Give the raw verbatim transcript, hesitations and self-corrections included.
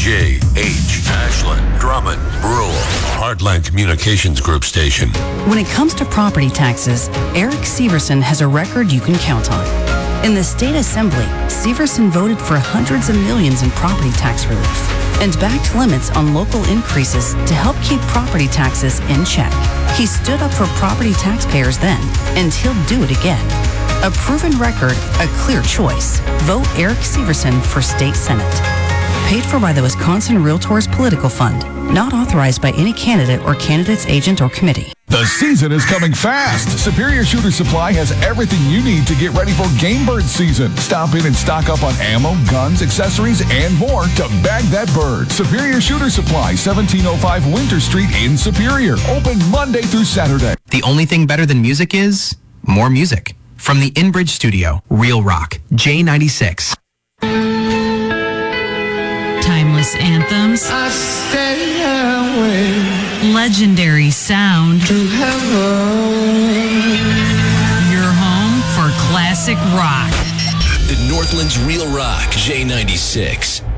J H, Ashland, Drummond, Brule, Heartland Communications Group station. When it comes to property taxes, Eric Severson has a record you can count on. In the state assembly, Severson voted for hundreds of millions in property tax relief and backed limits on local increases to help keep property taxes in check. He stood up for property taxpayers then, and he'll do it again. A proven record, a clear choice. Vote Eric Severson for State Senate. Paid for by the Wisconsin Realtors Political Fund. Not authorized by any candidate or candidate's agent or committee. The season is coming fast. Superior Shooter Supply has everything you need to get ready for game bird season. Stop in and stock up on ammo, guns, accessories, and more to bag that bird. Superior Shooter Supply, seventeen oh five Winter Street in Superior. Open Monday through Saturday. The only thing better than music is more music. From the InBridge Studio, Real Rock, J ninety-six. Timeless anthems. I stay away. Legendary sound. To heaven. Your home for classic rock. The Northland's Real Rock, J ninety-six.